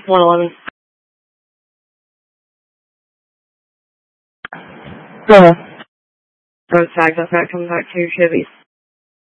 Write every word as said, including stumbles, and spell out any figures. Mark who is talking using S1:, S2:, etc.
S1: one eleven.
S2: Go ahead.
S1: Road tags, that's right, coming back to Chevy.